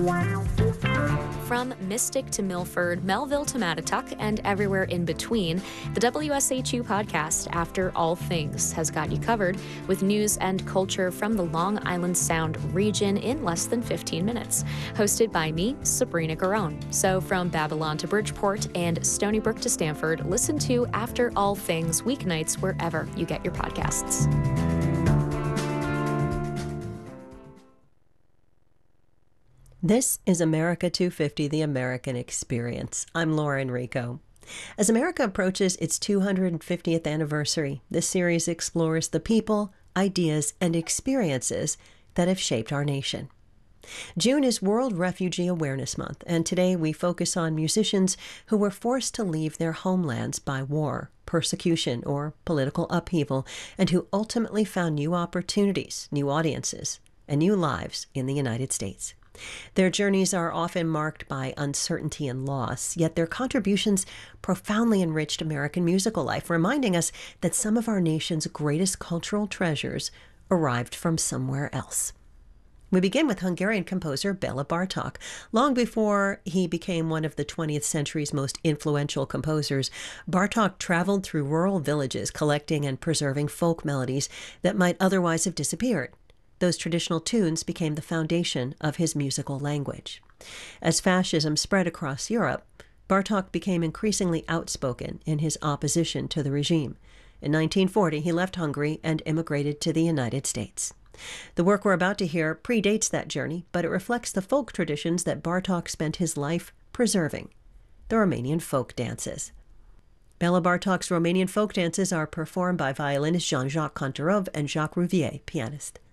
From Mystic to Milford, Melville to Mattituck, and everywhere in between, the WSHU podcast, After All Things, has got you covered with news and culture from the Long Island Sound region in less than 15 minutes. Hosted by me, Sabrina Garone. So from Babylon to Bridgeport and Stony Brook to Stamford, listen to After All Things weeknights wherever you get your podcasts. This is America 250, The American Experience. I'm Laura Enrico. As America approaches its 250th anniversary, this series explores the people, ideas, and experiences that have shaped our nation. June is World Refugee Awareness Month, and today we focus on musicians who were forced to leave their homelands by war, persecution, or political upheaval, and who ultimately found new opportunities, new audiences, and new lives in the United States. Their journeys are often marked by uncertainty and loss, yet their contributions profoundly enriched American musical life, reminding us that some of our nation's greatest cultural treasures arrived from somewhere else. We begin with Hungarian composer Béla Bartók. Long before he became one of the 20th century's most influential composers, Bartók traveled through rural villages collecting and preserving folk melodies that might otherwise have disappeared. Those traditional tunes became the foundation of his musical language. As fascism spread across Europe, Bartók became increasingly outspoken in his opposition to the regime. In 1940, he left Hungary and immigrated to the United States. The work we're about to hear predates that journey, but it reflects the folk traditions that Bartók spent his life preserving, the Romanian folk dances. Béla Bartók's Romanian folk dances are performed by violinist Jean-Jacques Kantarov and Jacques Rouvier, pianist.